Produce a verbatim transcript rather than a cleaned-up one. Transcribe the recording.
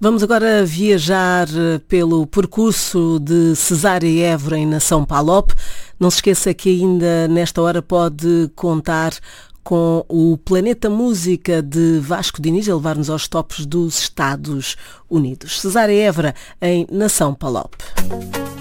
Vamos agora viajar pelo percurso de Cesária Évora em Nação Palop. Não se esqueça que ainda nesta hora pode contar com o Planeta Música de Vasco Diniz a levar-nos aos tops dos Estados Unidos. Cesária Évora em Nação Palop.